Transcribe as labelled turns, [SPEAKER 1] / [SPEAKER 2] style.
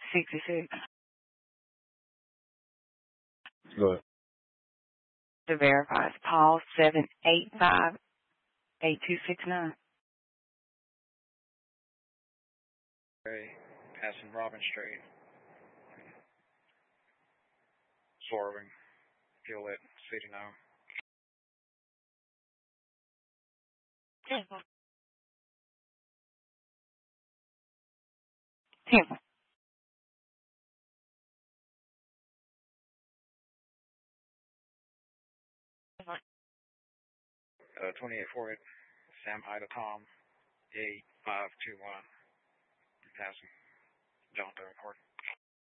[SPEAKER 1] 66.
[SPEAKER 2] Go ahead.
[SPEAKER 1] To verify, it's Paul 785-8269.
[SPEAKER 3] Passing Robin Street. Swerving. Fuel lit. City now.
[SPEAKER 1] Temple.
[SPEAKER 3] 2848. Sam Ida Tom. 8521. Passing. John Davenport.